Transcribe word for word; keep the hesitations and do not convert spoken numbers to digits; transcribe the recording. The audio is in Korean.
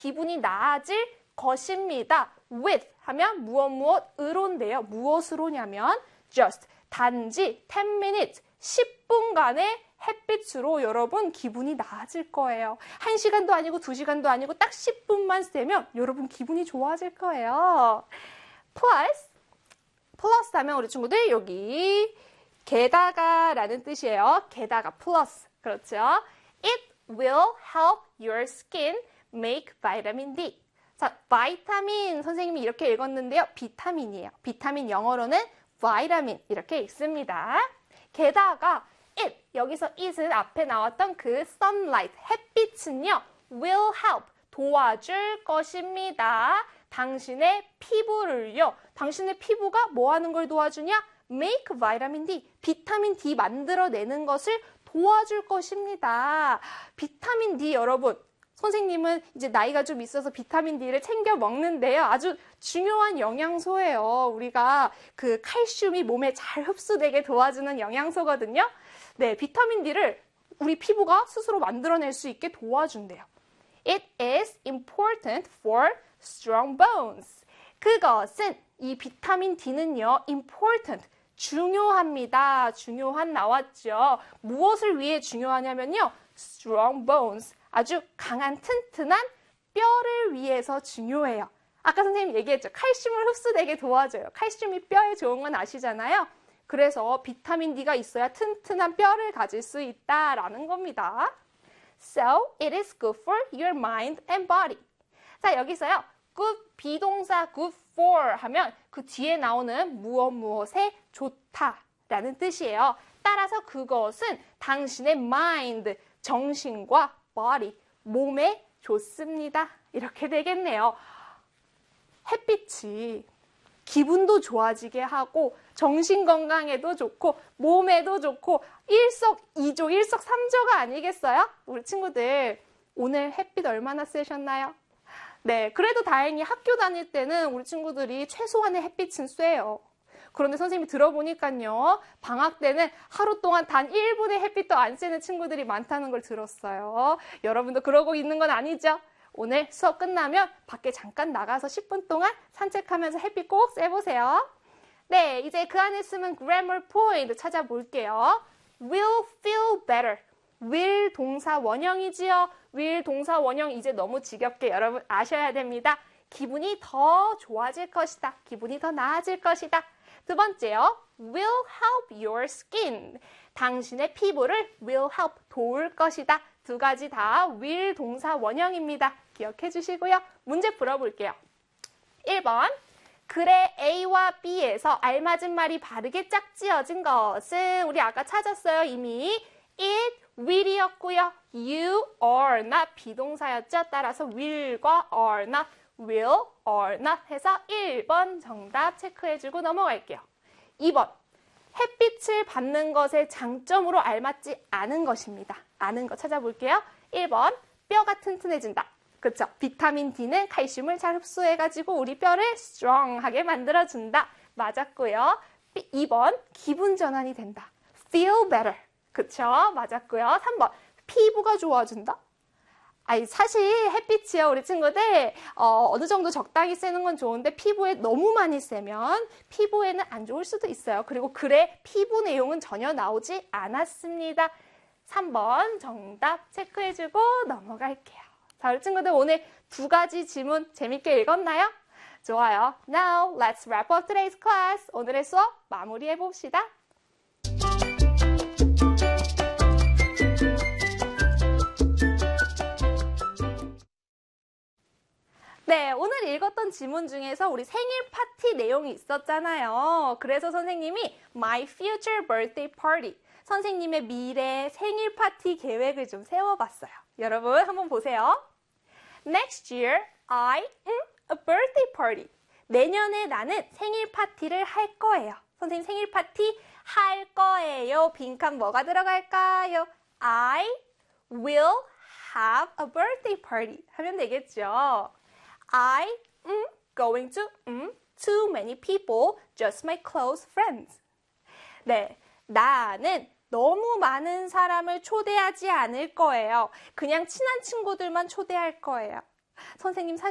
기분이 나아질 것입니다. with 하면 무엇 무엇으로인데요. 무엇으로냐면 just 단지 ten minutes 십 분간의 햇빛으로 여러분 기분이 나아질 거예요. 한 시간도 아니고 두 시간도 아니고 딱 십 분만 쐬면 여러분 기분이 좋아질 거예요. plus 플러스 하면 우리 친구들 여기 게다가 라는 뜻이에요. 게다가 플러스. 그렇죠? It will help your skin make vitamin D. 자, 바이타민 선생님이 이렇게 읽었는데요. 비타민이에요. 비타민 영어로는 vitamin 이렇게 읽습니다. 게다가 it 여기서 it은 앞에 나왔던 그 sunlight 햇빛은요. will help 도와줄 것입니다. 당신의 피부를요. 당신의 피부가 뭐 하는 걸 도와주냐? make vitamin D, 비타민 D 만들어내는 것을 도와줄 것입니다. 비타민 D 여러분, 선생님은 이제 나이가 좀 있어서 비타민 D를 챙겨 먹는데요. 아주 중요한 영양소예요. 우리가 그 칼슘이 몸에 잘 흡수되게 도와주는 영양소거든요. 네, 비타민 D를 우리 피부가 스스로 만들어낼 수 있게 도와준대요. It is important for strong bones. 그것은 이 비타민 D는요, important, 중요합니다. 중요한 나왔죠. 무엇을 위해 중요하냐면요, strong bones, 아주 강한 튼튼한 뼈를 위해서 중요해요. 아까 선생님 얘기했죠. 칼슘을 흡수되게 도와줘요. 칼슘이 뼈에 좋은 건 아시잖아요. 그래서 비타민 D가 있어야 튼튼한 뼈를 가질 수 있다라는 겁니다. So, it is good for your mind and body. 자, 여기서요. good 비동사 good for 하면 그 뒤에 나오는 무엇 무엇에 좋다라는 뜻이에요. 따라서 그것은 당신의 mind, 정신과 body, 몸에 좋습니다. 이렇게 되겠네요. 햇빛이 기분도 좋아지게 하고 정신 건강에도 좋고 몸에도 좋고 일석이조, 일석삼조가 아니겠어요? 우리 친구들 오늘 햇빛 얼마나 쐬셨나요? 네, 그래도 다행히 학교 다닐 때는 우리 친구들이 최소한의 햇빛은 쐬요. 그런데 선생님이 들어보니까요. 방학 때는 하루 동안 단 일 분의 햇빛도 안 쐬는 친구들이 많다는 걸 들었어요. 여러분도 그러고 있는 건 아니죠? 오늘 수업 끝나면 밖에 잠깐 나가서 십 분 동안 산책하면서 햇빛 꼭 쐬보세요. 네, 이제 그 안에 쓰면 grammar point 찾아볼게요. will feel better. will 동사 원형이지요. will 동사 원형 이제 너무 지겹게 여러분 아셔야 됩니다. 기분이 더 좋아질 것이다. 기분이 더 나아질 것이다. 두 번째요. will help your skin. 당신의 피부를 will help 도울 것이다. 두 가지 다 will 동사 원형입니다. 기억해 주시고요. 문제 풀어볼게요. 일 번. 글의 A와 B에서 알맞은 말이 바르게 짝지어진 것은 우리 아까 찾았어요. 이미 it will이었고요. you are not 비동사였죠. 따라서 will과 are not, will, are not 해서 일 번 정답 체크해주고 넘어갈게요. 이 번. 햇빛을 받는 것의 장점으로 알맞지 않은 것입니다. 아는 거 찾아볼게요. 일 번. 뼈가 튼튼해진다. 그렇죠. 비타민 D는 칼슘을 잘 흡수해가지고 우리 뼈를 strong하게 만들어준다. 맞았고요. 이 번. 기분 전환이 된다. feel better. 그쵸? 맞았고요. 삼 번. 피부가 좋아진다? 아니, 사실 햇빛이요, 우리 친구들, 어, 어느 정도 적당히 쐬는 건 좋은데 피부에 너무 많이 쐬면 피부에는 안 좋을 수도 있어요. 그리고 글의 피부 내용은 전혀 나오지 않았습니다. 삼 번 정답 체크해주고 넘어갈게요. 자, 우리 친구들 오늘 두 가지 지문 재밌게 읽었나요? 좋아요. Now, let's wrap up today's class. 오늘의 수업 마무리해봅시다. 네, 오늘 읽었던 지문 중에서 우리 생일 파티 내용이 있었잖아요. 그래서 선생님이 My future birthday party, 선생님의 미래 생일 파티 계획을 좀 세워봤어요. 여러분 한번 보세요. Next year, I am a birthday party. 내년에 나는 생일 파티를 할 거예요. 선생님 생일 파티 할 거예요. 빈칸 뭐가 들어갈까요? I will have a birthday party 하면 되겠죠. I am going to um, too many people, just my close friends. 네, 나는 너무 많은 사람을 초대하지 않을 거예요. 그냥 친한 친구들만 초대할 거예요. 선생님 사